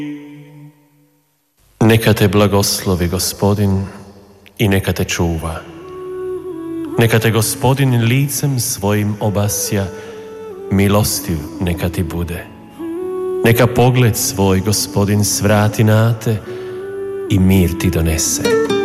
Neka te blagoslovi Gospodin i neka te čuva. Neka te Gospodin licem svojim obasja, milostiv neka ti bude. Neka pogled svoj Gospodin svrati na te i mir ti donese.